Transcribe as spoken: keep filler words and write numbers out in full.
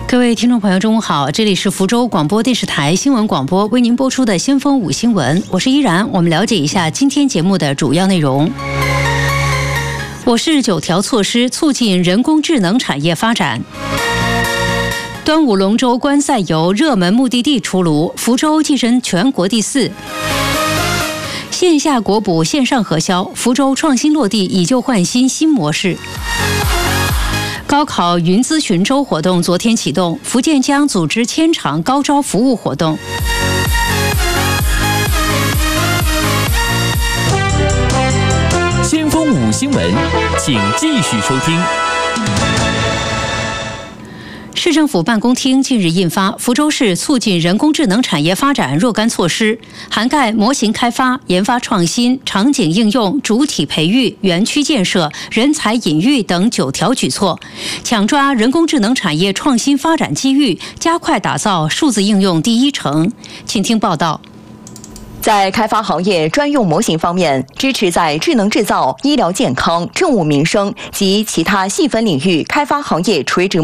各位听众朋友，中午好，这里是福州广播电视台新闻广播为您播出的先锋五新闻，我是依然。我们了解一下今天节目的主要内容。我市九条措施促进人工智能产业发展。端午龙舟观赛游热门目的地出炉，福州跻身全国第四。线下国补线上核销，福州创新落地以旧换新新模式。高考云咨询周活动昨天启动，福建将组织千场高招服务活动。 先锋五新闻，请继续收听。 市政府办公厅近日印发《福州市促进人工智能产业发展若干措施》，涵盖模型开发、研发创新、场景应用、主体培育、园区建设、人才引育等九条举措，抢抓人工智能产业创新发展机遇，加快打造数字应用第一城。请听报道。 在开发行业专用模型方面，支持在智能制造、医疗健康、政务民生及其他细分领域开发行业垂直